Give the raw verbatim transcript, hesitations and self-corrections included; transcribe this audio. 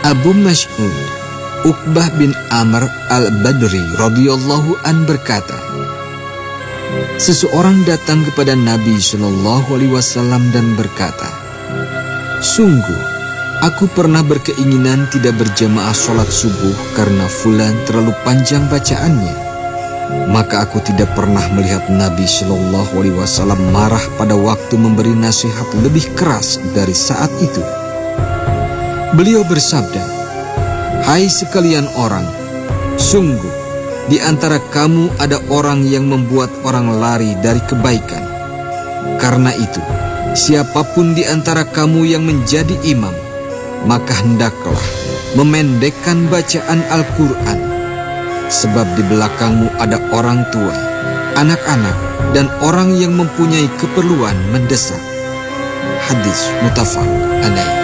Abu Mas'ud Uqbah bin Amr al-Badri radhiyallahu an berkata, seseorang datang kepada Nabi Shallallahu Alaihi Wasallam dan berkata, sungguh aku pernah berkeinginan tidak berjamaah sholat subuh karena fulan terlalu panjang bacaannya. Maka aku tidak pernah melihat Nabi Shallallahu Alaihi Wasallam marah pada waktu memberi nasihat lebih keras dari saat itu. Beliau bersabda, hai sekalian orang, sungguh di antara kamu ada orang yang membuat orang lari dari kebaikan. Karena itu, siapapun di antara kamu yang menjadi imam, maka hendaklah memendekkan bacaan Al-Quran. Sebab di belakangmu ada orang tua, anak-anak, dan orang yang mempunyai keperluan mendesak. Hadis muttafaq alaih.